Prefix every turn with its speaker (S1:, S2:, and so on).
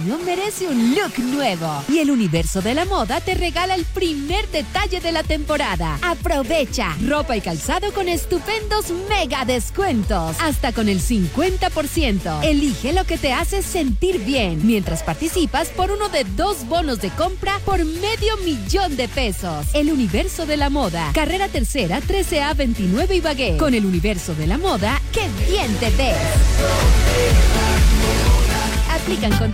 S1: año merece un look nuevo. Y el Universo de la Moda te regala el primer detalle de la temporada. Aprovecha. Ropa y calzado con estupendos mega descuentos. Hasta con el 50%. Elige lo que te hace sentir bien. Mientras participas por uno de 2 bonos de compra por $500,000 El Universo de la Moda. Carrera Tercera, 13A 29 Ibagué. Con el Universo de la Moda, ¡qué bien te ves! Aplican con